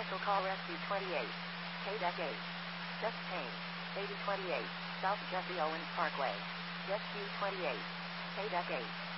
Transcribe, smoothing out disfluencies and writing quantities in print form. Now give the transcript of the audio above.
Special Call Rescue 28. KDEC 8. Just change. 8028. South Jesse Owens Parkway. Rescue 28. KDEC 8.